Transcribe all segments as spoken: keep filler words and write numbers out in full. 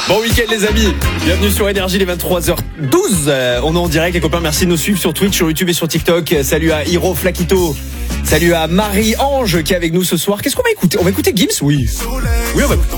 Bon week-end les amis, bienvenue sur Énergie les vingt-trois heures douze. euh, On est en direct les copains, merci de nous suivre sur Twitch, sur YouTube et sur TikTok. Salut à Hiro Flaquito, salut à Marie-Ange qui est avec nous ce soir. Qu'est-ce qu'on va écouter? On va écouter Gims? Oui. Oui on va écouter.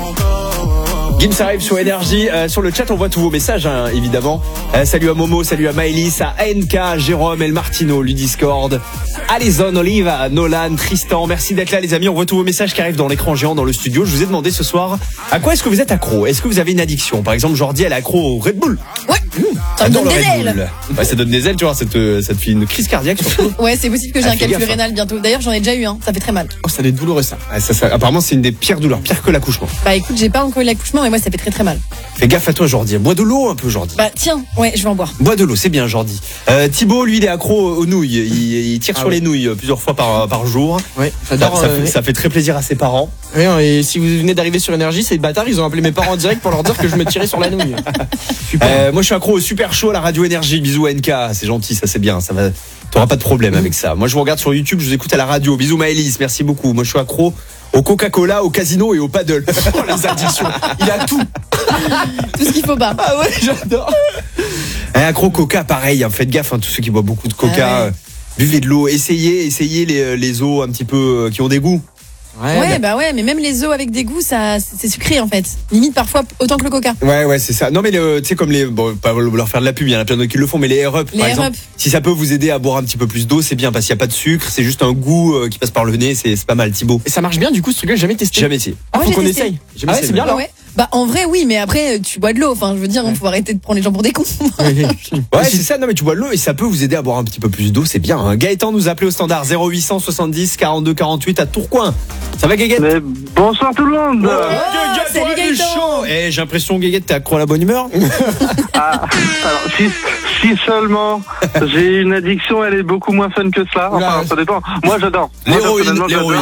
Gims arrive sur Énergie, euh, sur le chat on voit tous vos messages hein, évidemment. euh, Salut à Momo, salut à Maëlys, à A N K, Jérôme, El Martino, Ludiscord, Alison, Oliva, Nolan, Tristan. Merci d'être là les amis, on voit tous vos messages qui arrivent dans l'écran géant dans le studio. Je vous ai demandé ce soir, à quoi est-ce que vous êtes accro? Est-ce que vous avez une addiction? Par exemple Jordi elle est accro au Red Bull. Ouais, mmh, ça me donne des ailes. Ouais, ça donne des ailes, tu vois, ça te, ça te fait une crise cardiaque surtout. Ouais, c'est possible que j'ai ah, un calcul gaffe, rénal bientôt. D'ailleurs j'en ai déjà eu un, ça fait très mal. Oh ça doit être douloureux ça. Ah, ça, ça. Apparemment c'est une des pires douleurs, pire que l'accouchement. Bah écoute, j'ai pas encore eu l'accouchement mais moi ça fait très très mal. Fais gaffe à toi Jordi, bois de l'eau un peu Jordi. Bah tiens, ouais je vais en boire. Bois de l'eau, c'est bien Jordi. euh, Thibaut lui il est accro aux nouilles, il, il tire ah sur oui. les nouilles plusieurs fois par, par jour. Ouais, j'adore, ça, ça, euh, fait, ça fait très plaisir à ses parents. Oui, et si vous venez d'arriver sur Énergie, c'est des bâtards, ils ont appelé mes parents en direct pour leur dire que je me tirais sur la nouille. Super. Euh, moi je suis accro au super chaud à la radio Énergie, bisous N K, c'est gentil, ça c'est bien, ça va. T'auras pas de problème mmh. avec ça. Moi je vous regarde sur YouTube, je vous écoute à la radio, bisous Maëlys, merci beaucoup. Moi je suis accro au Coca-Cola, au casino et au paddle. Oh, les addictions. Il a tout. Tout ce qu'il faut pas. Ah ouais, j'adore. Un accro Coca, pareil. Hein, faites gaffe, hein, tous ceux qui boivent beaucoup de Coca. Ah ouais. euh, buvez de l'eau. Essayez, essayez les, les eaux un petit peu euh, qui ont des goûts. Ouais, ouais, bah ouais, mais même les eaux avec des goûts, ça, c'est sucré en fait. Limite parfois autant que le Coca. Ouais, ouais, c'est ça. Non, mais tu sais, comme les, bon, pas leur faire de la pub, il y en a plein d'autres qui le font, mais les Air Up, par exemple, si ça peut vous aider à boire un petit peu plus d'eau, c'est bien parce qu'il n'y a pas de sucre, c'est juste un goût euh, qui passe par le nez, c'est pas mal, Thibaut. Et ça marche bien, du coup, ce truc-là, j'ai jamais testé. Jamais essayé. Ah, faut ouais, qu'on essaye. Ah ouais, c'est bien là. Ouais. Bah en vrai oui, mais après tu bois de l'eau. Enfin je veux dire, il ouais. faut arrêter de prendre les gens pour des cons. Ouais c'est ça, non mais tu bois de l'eau et ça peut vous aider à boire un petit peu plus d'eau, c'est bien. Hein. Gaëtan nous a appelé au standard zéro huit cent soixante-dix quarante-deux quarante-huit à Tourcoing. Ça va Guéguette? Mais bonsoir tout le monde. Oh, oh, salut Gaëtan. Eh j'ai l'impression Guéguette t'es accro à la bonne humeur. Ah, alors si, si seulement j'ai une addiction, elle est beaucoup moins fun que cela. Enfin ça dépend. Moi j'adore. L'héroïne, l'héroïne.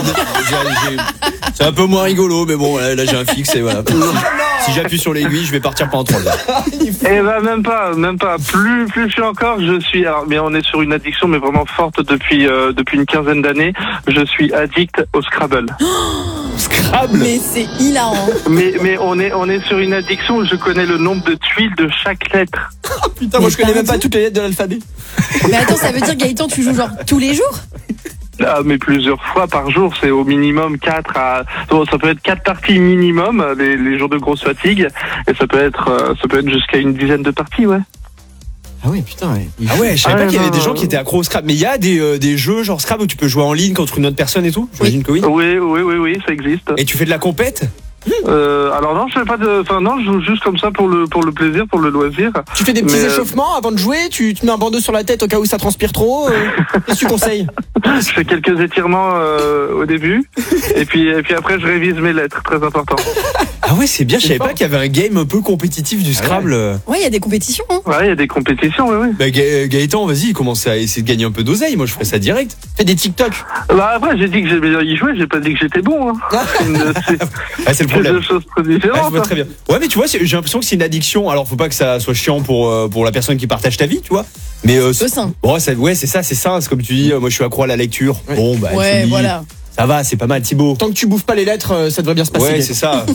C'est un peu moins rigolo, mais bon là, là j'ai un fixe et voilà. Si j'appuie sur l'aiguille, je vais partir pendant trois heures. Eh ben même pas, même pas. Plus, plus je suis encore, je suis. Alors, mais on est sur une addiction, mais vraiment forte depuis euh, depuis une quinzaine d'années. Je suis addict au Scrabble. Scrabble. Mais c'est hilarant. Mais mais on est on est sur une addiction où je connais le nombre de tuiles de chaque lettre. Oh, putain, moi je connais même pas toutes les lettres de l'alphabet. Mais attends, ça veut dire Gaëtan, tu joues genre tous les jours? Ah, mais plusieurs fois par jour, c'est au minimum quatre à. Bon, ça peut être quatre parties minimum les, les jours de grosse fatigue, et ça peut être euh, ça peut être jusqu'à une dizaine de parties, ouais. Ah ouais, putain, ouais. Ah ouais, je savais ah pas ouais, qu'il y avait non, des gens euh... qui étaient accros au Scrabble. Mais il y a des, euh, des jeux genre Scrabble où tu peux jouer en ligne contre une autre personne et tout. J'imagine oui. que oui. Oui, oui, oui, oui, ça existe. Et tu fais de la compète? Euh, alors non, je fais pas de, enfin non, je joue juste comme ça pour le pour le plaisir, pour le loisir. Tu fais des petits mais échauffements euh... avant de jouer, tu, tu mets un bandeau sur la tête au cas où ça transpire trop. Euh... Qu'est-ce que tu conseilles? Je fais quelques étirements euh, au début, et puis et puis après je révise mes lettres, très important. Ah ouais, c'est bien. Je savais pas qu'il y avait un game un peu compétitif du Scrabble. Ouais, il ouais, y a des compétitions. Hein. Ouais, il y a des compétitions, oui, oui. Bah Ga Gaëtan, vas-y, commence à essayer de gagner un peu d'oseille. Moi, je ferais ça direct. Fais des TikTok. Bah après, j'ai dit que j'aimais bien y jouer, j'ai pas dit que j'étais bon. Hein. C'est ah, c'est le problème. deux choses très différentes. Ah, je vois très bien. Ouais, mais tu vois, j'ai l'impression que c'est une addiction. Alors, faut pas que ça soit chiant pour euh, pour la personne qui partage ta vie, tu vois. Mais euh, c'est sain. Bon, ça, ouais, c'est ça, c'est ça. C'est comme tu dis. Moi, je suis accro à la lecture. Ouais. Bon, bah, ouais, voilà. Ça va, c'est pas mal, Thibaut. Tant que tu bouffes pas les lettres, ça devrait bien se passer. Ouais, c'est ça.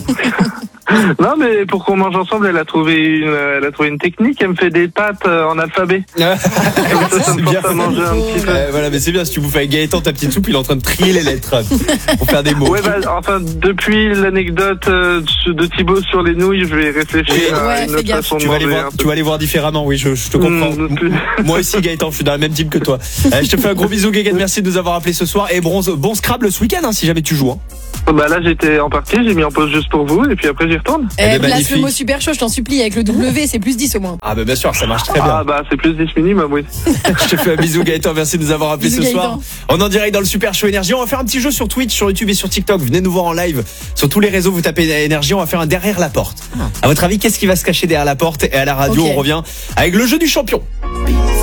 Non, mais pour qu'on mange ensemble, elle a trouvé une, elle a trouvé une technique. Elle me fait des pâtes en alphabet. ça, ça me force à manger un petit peu. Euh, voilà, mais c'est bien. Si tu bouffes avec Gaëtan ta petite soupe, il est en train de trier les lettres pour faire des mots. Ouais, bah, enfin, depuis l'anecdote de Thibaut sur les nouilles, je vais réfléchir oui, à ouais, une autre façon de tu vas manger. aller voir, tu vas aller voir différemment. Oui, je, je te comprends. Mmh, moi aussi, Gaëtan, je suis dans la même team que toi. Euh, je te fais un gros bisou, Gaëtan. Merci de nous avoir appelé ce soir. Et bronze, bon Scrabble ce week-end, hein, si jamais tu joues. Hein. Bah là j'étais en partie, j'ai mis en pause juste pour vous et puis après j'y retourne. Eh, eh place le mot super chaud, je t'en supplie, avec le W c'est plus dix au moins. Ah bah bien sûr, ça marche très bien. Ah bah c'est plus dix minimum, oui. Je te fais un bisou Gaëtan, merci de nous avoir appelé bisou, ce Gaëtan. soir. On est en direct dans le Super Show Énergie, on va faire un petit jeu sur Twitch, sur YouTube et sur TikTok. Venez nous voir en live sur tous les réseaux, vous tapez Énergie, on va faire un derrière la porte. Ah. À votre avis, qu'est-ce qui va se cacher derrière la porte? Et à la radio, okay. On revient avec le jeu du champion.